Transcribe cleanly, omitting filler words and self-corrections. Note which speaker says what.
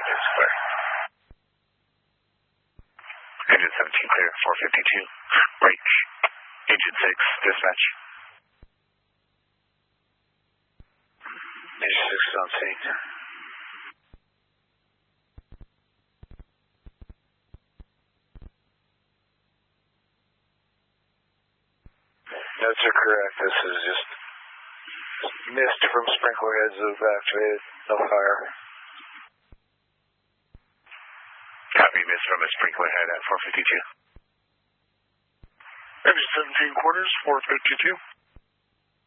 Speaker 1: It's clear. Engine 17 clear, 452. Break. Engine 6, dispatch. Engine 6 is on scene. Notes are correct. This is just mist from sprinkler heads that have activated. No fire. Copy, mist from a sprinkler head at 452.
Speaker 2: Engine 17 quarters, 452.